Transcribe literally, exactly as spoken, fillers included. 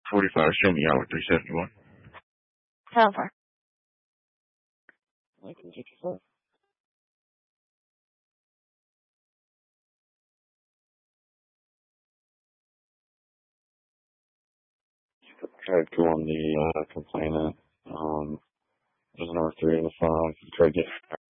forty-five, show me out with three seventy-one. How far? nineteen sixty-four. Tried calling the uh, complainant. Um, there's number three in the phone. Tried getting